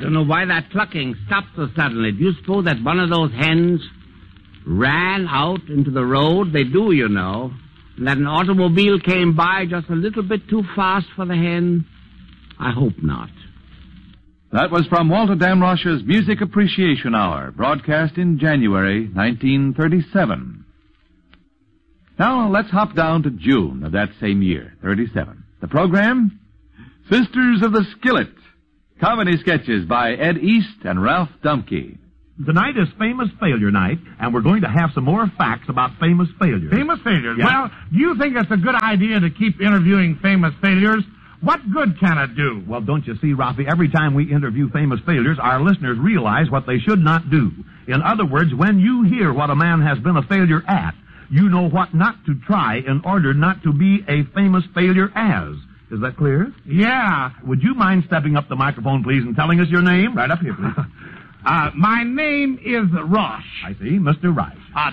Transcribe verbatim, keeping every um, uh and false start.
don't know why that clucking stopped so suddenly. Do you suppose that one of those hens ran out into the road? They do, you know. And that an automobile came by just a little bit too fast for the hen? I hope not. That was from Walter Damrosch's Music Appreciation Hour, broadcast in January nineteen thirty-seven. Now, let's hop down to June of that same year, thirty-seven. The program? Sisters of the Skillet. Comedy sketches by Ed East and Ralph Dumpke. Tonight is Famous Failure Night, and we're going to have some more facts about famous failures. Famous failures? Yeah. Well, do you think it's a good idea to keep interviewing famous failures? What good can it do? Well, don't you see, Ralphie, every time we interview famous failures, our listeners realize what they should not do. In other words, when you hear what a man has been a failure at, you know what not to try in order not to be a famous failure as. Is that clear? Yeah. Would you mind stepping up the microphone, please, and telling us your name? Right up here, please. uh, my name is Rosh. I see, Mister Rice. Uh,